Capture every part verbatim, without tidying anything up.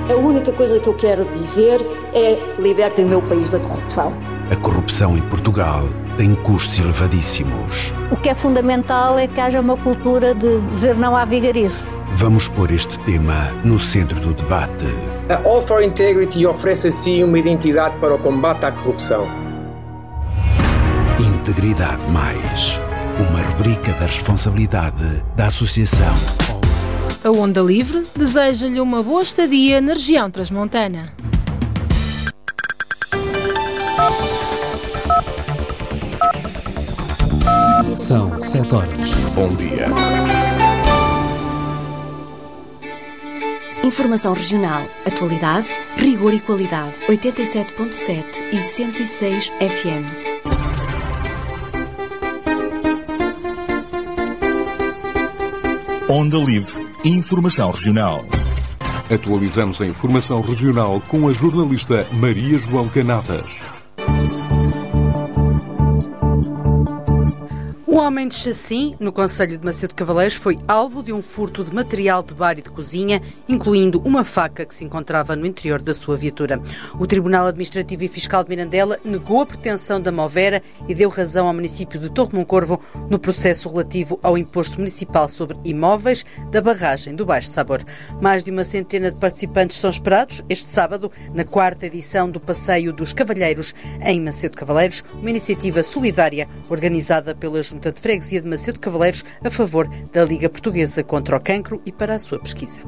A única coisa que eu quero dizer é: libertem o meu país da corrupção. A corrupção em Portugal tem custos elevadíssimos. O que é fundamental é que haja uma cultura de dizer não à vigarice. Vamos pôr este tema no centro do debate. A All for Integrity oferece assim uma identidade para o combate à corrupção. Integridade Mais, uma rubrica da responsabilidade da Associação. A Onda Livre deseja-lhe uma boa estadia na região transmontana. São sete horas. Bom dia. Informação regional, atualidade, rigor e qualidade. oitenta e sete ponto sete e cento e seis F M. Onda Livre. Informação regional. Atualizamos a informação regional com a jornalista Maria João Canadas. Um homem de Chacim, no concelho de Macedo Cavaleiros, foi alvo de um furto de material de bar e de cozinha, incluindo uma faca que se encontrava no interior da sua viatura. O Tribunal Administrativo e Fiscal de Mirandela negou a pretensão da Movera e deu razão ao município de Torre Moncorvo no processo relativo ao imposto municipal sobre imóveis da barragem do Baixo Sabor. Mais de uma centena de participantes são esperados este sábado na quarta edição do Passeio dos Cavalheiros em Macedo Cavaleiros, uma iniciativa solidária organizada pela Junta de Freguesia de Macedo Cavaleiros a favor da Liga Portuguesa contra o Cancro e para a sua pesquisa.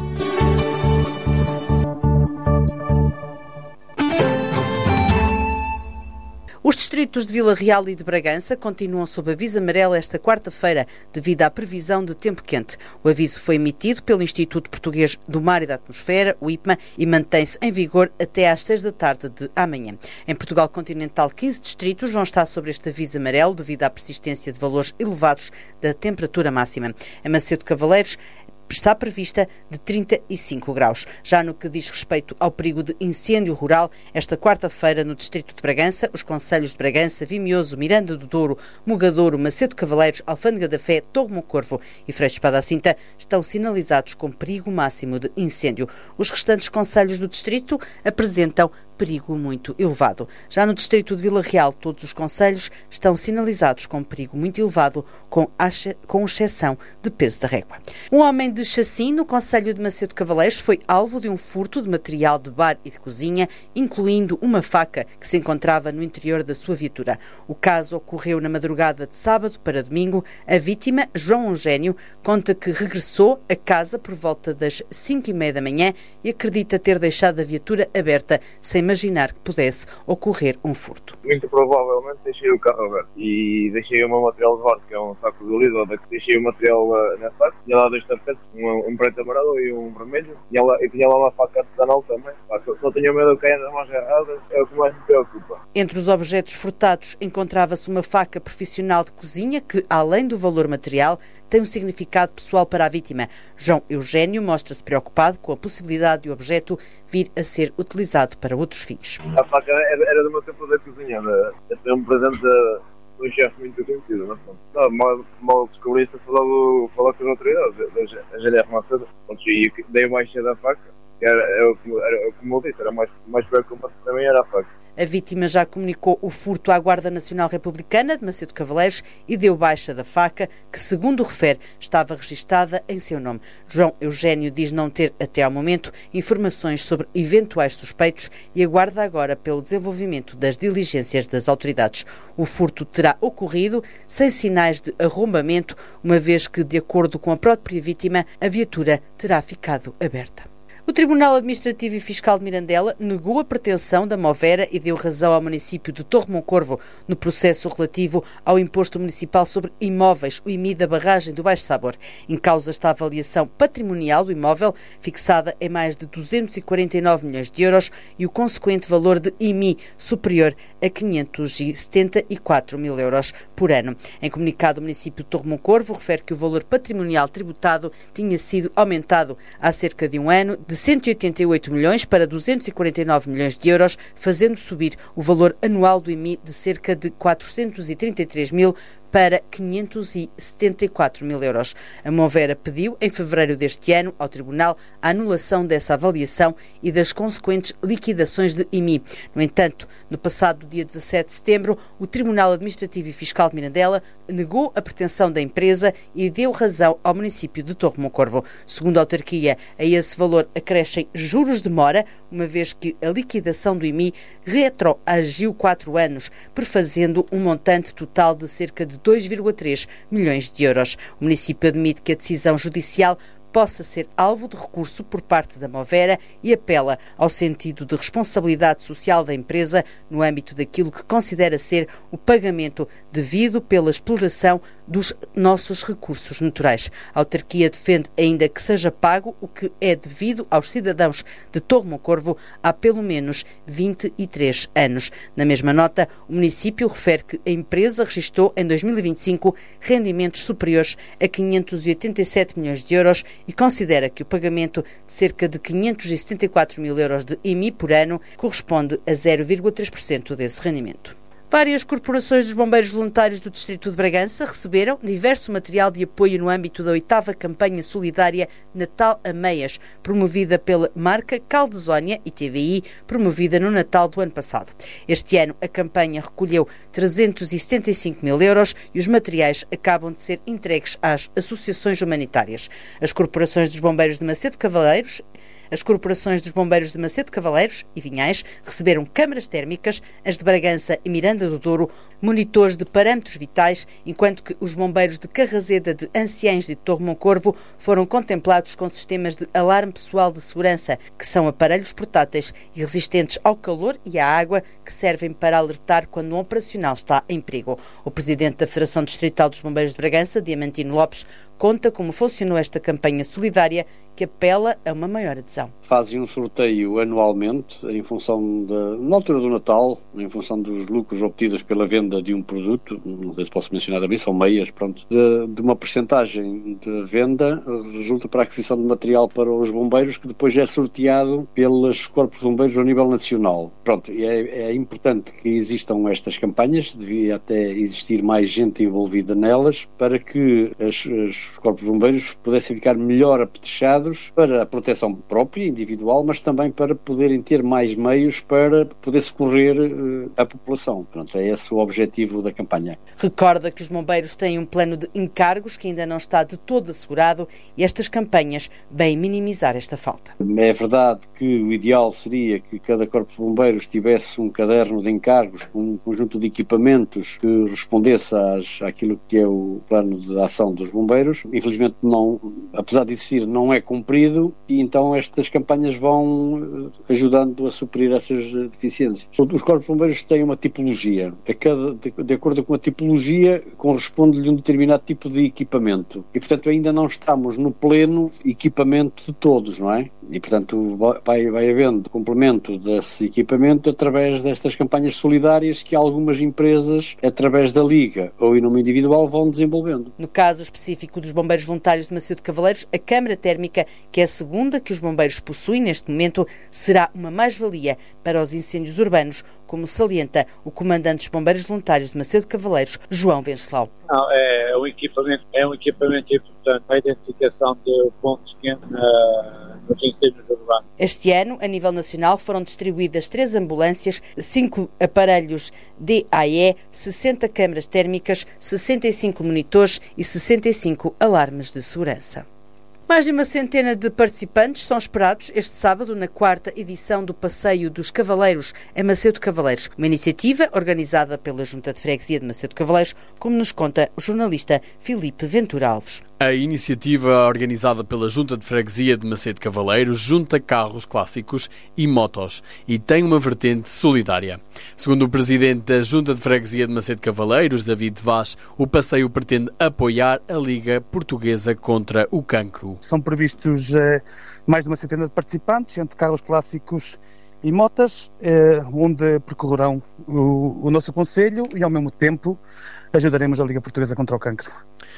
Os distritos de Vila Real e de Bragança continuam sob aviso amarelo esta quarta-feira devido à previsão de tempo quente. O aviso foi emitido pelo Instituto Português do Mar e da Atmosfera, o I P M A, e mantém-se em vigor até às seis da tarde de amanhã. Em Portugal continental, quinze distritos vão estar sobre este aviso amarelo devido à persistência de valores elevados da temperatura máxima. Em Macedo Cavaleiros está prevista de trinta e cinco graus. Já no que diz respeito ao perigo de incêndio rural, esta quarta-feira no distrito de Bragança, os concelhos de Bragança, Vimioso, Miranda do Douro, Mugadouro, Macedo Cavaleiros, Alfândega da Fé, Torre Moncorvo e Freixo de Espada à Cinta estão sinalizados com perigo máximo de incêndio. Os restantes concelhos do distrito apresentam perigo muito elevado. Já no distrito de Vila Real, todos os concelhos estão sinalizados com perigo muito elevado, com, com exceção de Peso da Régua. Um homem de Chacim, no concelho de Macedo Cavaleiros, foi alvo de um furto de material de bar e de cozinha, incluindo uma faca que se encontrava no interior da sua viatura. O caso ocorreu na madrugada de sábado para domingo. A vítima, João Eugênio, conta que regressou a casa por volta das cinco e meia da manhã e acredita ter deixado a viatura aberta, sem imaginar que pudesse ocorrer um furto. Muito provavelmente deixei o carro aberto e deixei o meu material de bar, que é um saco de oliva, deixei o material uh, na faca, tinha lá dois tapetes, um, um preto amarelo e um vermelho, e, ela, e tinha lá uma faca artesanal também. Pá, só, só tinha medo de cair nas mãos erradas, é o que mais me preocupa. Entre os objetos furtados encontrava-se uma faca profissional de cozinha que, além do valor material, tem um significado pessoal para a vítima. João Eugênio mostra-se preocupado com a possibilidade de o objeto vir a ser utilizado para outros fins. A faca era, era do meu tempo da cozinha, foi um presente de um chefe muito conhecido. Mas, não, mal, mal descobri isso, falou, falou com as autoridades, a G N R Macedo, e dei baixa da faca, que era, era, era, como eu disse, era mais, mais preocupante para mim era a faca. A vítima já comunicou o furto à Guarda Nacional Republicana de Macedo Cavaleiros e deu baixa da faca, que, segundo refere, estava registada em seu nome. João Eugênio diz não ter, até ao momento, informações sobre eventuais suspeitos e aguarda agora pelo desenvolvimento das diligências das autoridades. O furto terá ocorrido sem sinais de arrombamento, uma vez que, de acordo com a própria vítima, a viatura terá ficado aberta. O Tribunal Administrativo e Fiscal de Mirandela negou a pretensão da Movera e deu razão ao município de Torre Moncorvo no processo relativo ao Imposto Municipal sobre Imóveis, o I M I da barragem do Baixo Sabor. Em causa está a avaliação patrimonial do imóvel, fixada em mais de duzentos e quarenta e nove milhões de euros e o consequente valor de I M I superior a quinhentos e setenta e quatro mil euros por ano. Em comunicado, o município de Torre Moncorvo refere que o valor patrimonial tributado tinha sido aumentado há cerca de um ano de cento e oitenta e oito milhões para duzentos e quarenta e nove milhões de euros, fazendo subir o valor anual do I M I de cerca de quatrocentos e trinta e três mil para quinhentos e setenta e quatro mil euros. A Movera pediu, em fevereiro deste ano, ao Tribunal a anulação dessa avaliação e das consequentes liquidações de I M I. No entanto, no passado dia dezassete de setembro, o Tribunal Administrativo e Fiscal de Mirandela negou a pretensão da empresa e deu razão ao município de Torre Moncorvo. Segundo a autarquia, a esse valor acrescem juros de mora, uma vez que a liquidação do I M I retroagiu quatro anos, prefazendo um montante total de cerca de dois vírgula três milhões de euros. O município admite que a decisão judicial possa ser alvo de recurso por parte da Movera e apela ao sentido de responsabilidade social da empresa no âmbito daquilo que considera ser o pagamento devido pela exploração dos nossos recursos naturais. A autarquia defende ainda que seja pago o que é devido aos cidadãos de Torre Moncorvo há pelo menos vinte e três anos. Na mesma nota, o município refere que a empresa registrou em dois mil e vinte e cinco rendimentos superiores a quinhentos e oitenta e sete milhões de euros e considera que o pagamento de cerca de quinhentos e setenta e quatro mil euros de I M I por ano corresponde a zero vírgula três por cento desse rendimento. Várias corporações dos bombeiros voluntários do Distrito de Bragança receberam diverso material de apoio no âmbito da oitava campanha solidária Natal a Meias, promovida pela marca Caldesónia e T V I, promovida no Natal do ano passado. Este ano a campanha recolheu trezentos e setenta e cinco mil euros e os materiais acabam de ser entregues às associações humanitárias. As corporações dos bombeiros de Macedo Cavaleiros As corporações dos bombeiros de Macedo Cavaleiros e Vinhais receberam câmaras térmicas, as de Bragança e Miranda do Douro, monitores de parâmetros vitais, enquanto que os bombeiros de Carrazeda de Anciães e de Torre Moncorvo foram contemplados com sistemas de alarme pessoal de segurança, que são aparelhos portáteis e resistentes ao calor e à água, que servem para alertar quando um operacional está em perigo. O presidente da Federação Distrital dos Bombeiros de Bragança, Diamantino Lopes, conta como funcionou esta campanha solidária que apela a uma maior adesão. Fazem um sorteio anualmente em função da, na altura do Natal, em função dos lucros obtidos pela venda de um produto, não sei se posso mencionar também, são meias, pronto, de, de uma percentagem de venda resulta para a aquisição de material para os bombeiros que depois é sorteado pelos corpos de bombeiros ao nível nacional. Pronto, é, é importante que existam estas campanhas, devia até existir mais gente envolvida nelas para que as, as os corpos de bombeiros pudessem ficar melhor apetrechados para a proteção própria, individual, mas também para poderem ter mais meios para poder socorrer uh, a população. Pronto, é esse o objetivo da campanha. Recorda que os bombeiros têm um plano de encargos que ainda não está de todo assegurado e estas campanhas vêm minimizar esta falta. É verdade que o ideal seria que cada corpo de bombeiros tivesse um caderno de encargos com um conjunto de equipamentos que respondesse às, àquilo que é o plano de ação dos bombeiros. Infelizmente, não, apesar de existir, não é cumprido e então estas campanhas vão ajudando a suprir essas deficiências. Os corpos de bombeiros têm uma tipologia. A cada, de, de acordo com a tipologia, corresponde-lhe um determinado tipo de equipamento. E, portanto, ainda não estamos no pleno equipamento de todos, não é? E, portanto, vai, vai havendo complemento desse equipamento através destas campanhas solidárias que algumas empresas, através da Liga ou em nome individual, vão desenvolvendo. No caso específico dos bombeiros voluntários de Macedo Cavaleiros, a câmara térmica, que é a segunda que os bombeiros possuem neste momento, será uma mais-valia para os incêndios urbanos, como salienta o comandante dos bombeiros voluntários de Macedo Cavaleiros, João Venceslau. Não, é um equipamento, é um equipamento importante para a identificação de pontos quentes na nos incêndios urbanos. Este ano, a nível nacional, foram distribuídas três ambulâncias, cinco aparelhos D A E, sessenta câmaras térmicas, sessenta e cinco monitores e sessenta e cinco alarmes de segurança. Mais de uma centena de participantes são esperados este sábado na quarta edição do Passeio dos Cavaleiros em Macedo Cavaleiros, uma iniciativa organizada pela Junta de Freguesia de Macedo Cavaleiros, como nos conta o jornalista Filipe Ventura Alves. A iniciativa organizada pela Junta de Freguesia de Macedo Cavaleiros junta carros clássicos e motos e tem uma vertente solidária. Segundo o presidente da Junta de Freguesia de Macedo Cavaleiros, David Vaz, o passeio pretende apoiar a Liga Portuguesa contra o Cancro. São previstos eh, mais de uma centena de participantes, entre carros clássicos e motas, eh, onde percorrerão o, o nosso concelho e, ao mesmo tempo, ajudaremos a Liga Portuguesa contra o Cancro.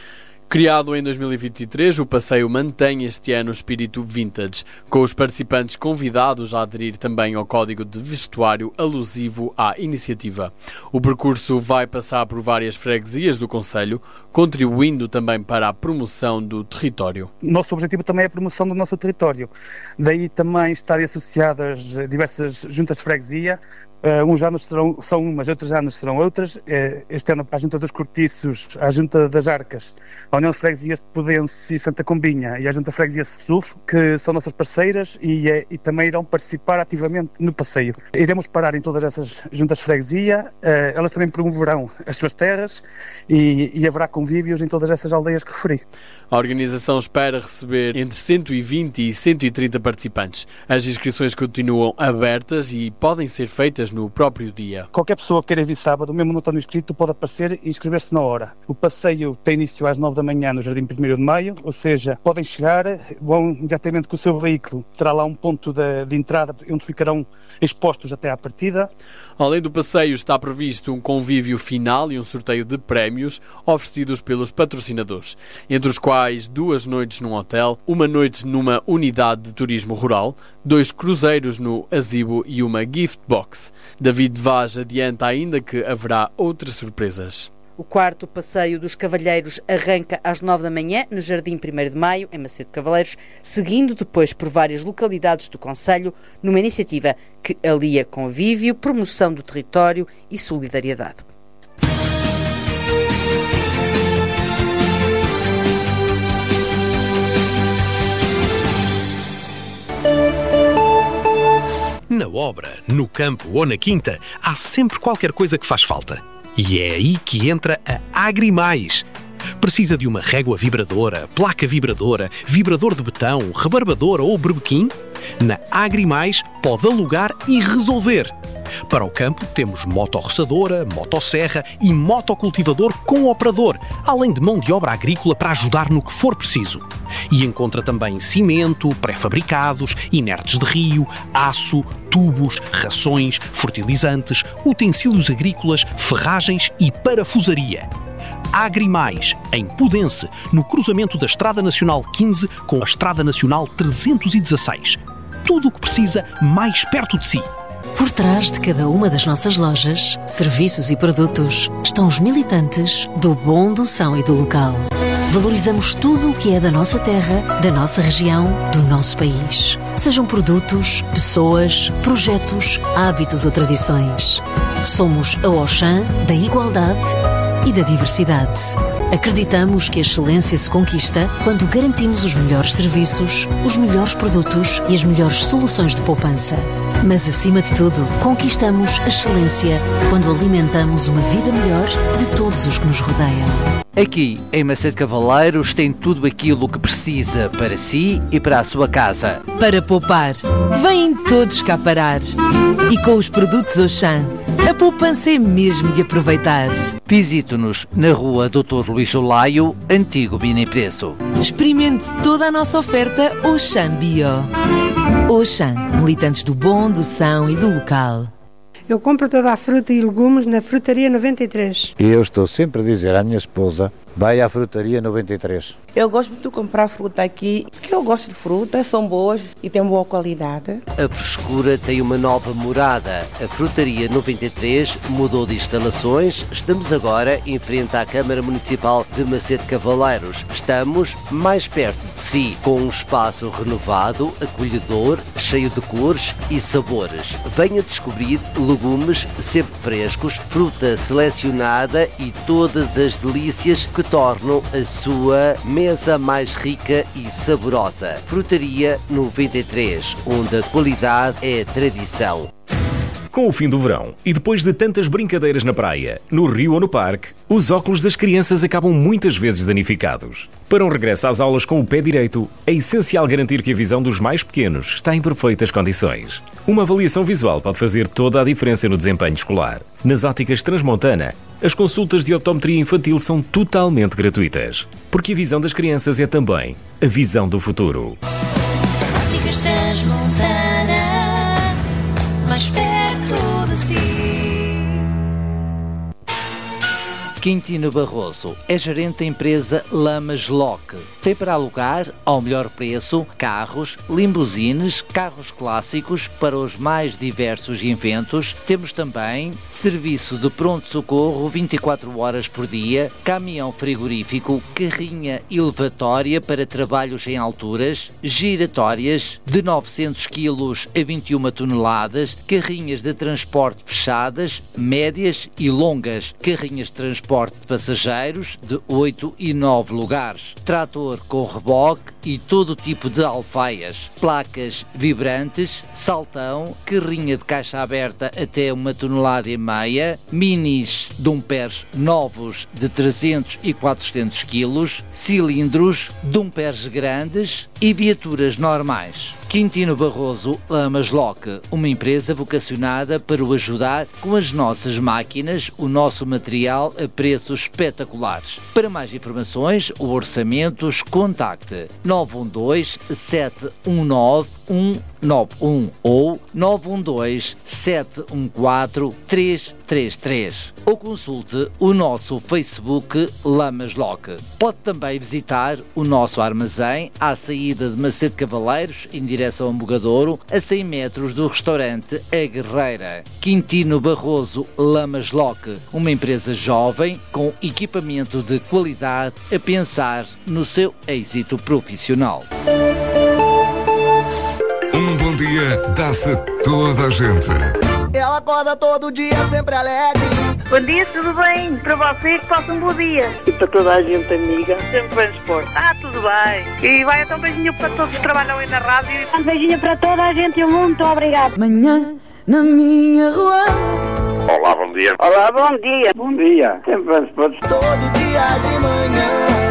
Criado em dois mil e vinte e três, o passeio mantém este ano o espírito vintage, com os participantes convidados a aderir também ao código de vestuário alusivo à iniciativa. O percurso vai passar por várias freguesias do concelho, contribuindo também para a promoção do território. Nosso objetivo também é a promoção do nosso território. Daí também estarem associadas diversas juntas de freguesia. Uh, uns anos serão, são umas, outros anos serão outras. Uh, este ano, a Junta dos Cortiços, a Junta das Arcas, a União de Freguesias de Podense e Santa Combinha e a Junta de Freguesia Sulf, que são nossas parceiras e, uh, e também irão participar ativamente no passeio. Iremos parar em todas essas juntas de freguesia, uh, elas também promoverão as suas terras e, e haverá convívios em todas essas aldeias que referi. A organização espera receber entre cento e vinte e cento e trinta participantes. As inscrições continuam abertas e podem ser feitas no próprio dia. Qualquer pessoa que queira vir sábado, mesmo não estando inscrito, pode aparecer e inscrever-se na hora. O passeio tem início às nove da manhã no Jardim primeiro de Maio, ou seja, podem chegar, vão diretamente com o seu veículo, terá lá um ponto de, de entrada onde ficarão expostos até à partida. Além do passeio, está previsto um convívio final e um sorteio de prémios oferecidos pelos patrocinadores, entre os quais duas noites num hotel, uma noite numa unidade de turismo rural, dois cruzeiros no Azibo e uma gift box. David Vaz adianta ainda que haverá outras surpresas. O quarto passeio dos Cavalheiros arranca às nove da manhã no Jardim primeiro de Maio, em Macedo de Cavaleiros, seguindo depois por várias localidades do concelho, numa iniciativa que alia convívio, promoção do território e solidariedade. Na obra, no campo ou na quinta, há sempre qualquer coisa que faz falta. E é aí que entra a Agrimais. Precisa de uma régua vibradora, placa vibradora, vibrador de betão, rebarbadora ou berbequim? Na Agrimais pode alugar e resolver. Para o campo temos motorroçadora, motosserra e motocultivador com operador, além de mão de obra agrícola para ajudar no que for preciso. E encontra também cimento, pré-fabricados, inertes de rio, aço, tubos, rações, fertilizantes, utensílios agrícolas, ferragens e parafusaria. Agrimais, em Podense, no cruzamento da Estrada Nacional quinze com a Estrada Nacional trezentos e dezasseis. Tudo o que precisa mais perto de si. Por trás de cada uma das nossas lojas, serviços e produtos estão os militantes do bom, do são e do local. Valorizamos tudo o que é da nossa terra, da nossa região, do nosso país. Sejam produtos, pessoas, projetos, hábitos ou tradições. Somos a Auchan da igualdade e da diversidade. Acreditamos que a excelência se conquista quando garantimos os melhores serviços, os melhores produtos e as melhores soluções de poupança. Mas, acima de tudo, conquistamos a excelência quando alimentamos uma vida melhor de todos os que nos rodeiam. Aqui, em Macedo de Cavaleiros, tem tudo aquilo que precisa para si e para a sua casa. Para poupar, vêm todos cá parar. E com os produtos Auchan, a poupança é mesmo de aproveitar. Visite-nos na rua doutor Luís Olaio, antigo Bini Preço. Experimente toda a nossa oferta Auchan Bio. Auchan, militantes do bom, do são e do local. Eu compro toda a fruta e legumes na Frutaria noventa e três. E eu estou sempre a dizer à minha esposa, vai à Frutaria noventa e três. Eu gosto de comprar fruta aqui, porque eu gosto de fruta, são boas e têm boa qualidade. A frescura tem uma nova morada. A Frutaria noventa e três mudou de instalações. Estamos agora em frente à Câmara Municipal de Macedo de Cavaleiros. Estamos mais perto de si, com um espaço renovado, acolhedor, cheio de cores e sabores. Venha descobrir legumes sempre frescos, fruta selecionada e todas as delícias que tornam a sua mesa mais rica e saborosa. Frutaria noventa e três, onde a qualidade é tradição. Com o fim do verão e depois de tantas brincadeiras na praia, no rio ou no parque, os óculos das crianças acabam muitas vezes danificados. Para um regresso às aulas com o pé direito, é essencial garantir que a visão dos mais pequenos está em perfeitas condições. Uma avaliação visual pode fazer toda a diferença no desempenho escolar. Nas óticas Transmontana, as consultas de optometria infantil são totalmente gratuitas, porque a visão das crianças é também a visão do futuro. Óticas Transmontana, mais perto de si. Quintino Barroso é gerente da empresa Lamas Lock. Tem para alugar, ao melhor preço, carros, limusines, carros clássicos para os mais diversos eventos. Temos também serviço de pronto-socorro vinte e quatro horas por dia, caminhão frigorífico, carrinha elevatória para trabalhos em alturas, giratórias de novecentos quilos a vinte e uma toneladas, carrinhas de transporte fechadas, médias e longas, carrinhas de transporte de passageiros de oito e nove lugares, trator com reboque e todo tipo de alfaias, placas vibrantes, saltão, carrinha de caixa aberta até uma tonelada e meia, minis dumperes novos de trezentos e quatrocentos quilos, cilindros, dumperes grandes e viaturas normais. Quintino Barroso Lamas Lock, uma empresa vocacionada para o ajudar com as nossas máquinas, o nosso material a preços espetaculares. Para mais informações ou orçamentos, contacte nove um dois, sete um nove, um nove um ou nove um dois, sete um quatro, três três três ou consulte o nosso Facebook Lamas Lock. Pode também visitar o nosso armazém à saída de Macedo Cavaleiros, em direção a Mogadouro, a cem metros do restaurante A Guerreira. Quintino Barroso Lamas Lock, uma empresa jovem com equipamento de qualidade a pensar no seu êxito profissional. Um bom dia dá-se a toda a gente. Ela acorda todo dia sempre alegre. Bom dia, tudo bem? Para vocês, façam um bom dia. E para toda a gente amiga. Sempre bem disposto. Ah, tudo bem. E vai então um beijinho para todos que trabalham aí na rádio. Um beijinho para toda a gente e um muito obrigado. Manhã na minha rua. Olá, bom dia. Olá, bom dia. Bom dia. Sempre bem disposto. Todo dia de manhã.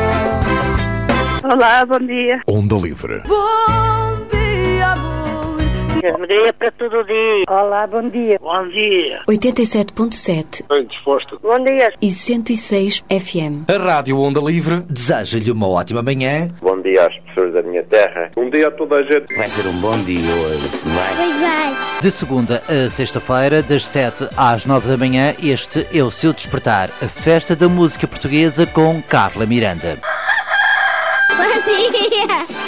Olá, bom dia. Onda Livre. Bom dia, amor. Bom dia para todo o dia. Olá, bom dia. Bom dia. oitenta e sete ponto sete. Bem disposto. Bom dia. E cento e seis F M. A Rádio Onda Livre deseja-lhe uma ótima manhã. Bom dia às pessoas da minha terra. Bom dia a toda a gente. Vai ser um bom dia hoje, não é? Pois vai. De segunda a sexta-feira, das sete às nove da manhã, este é o seu Despertar, a festa da música portuguesa com Carla Miranda. Bom dia.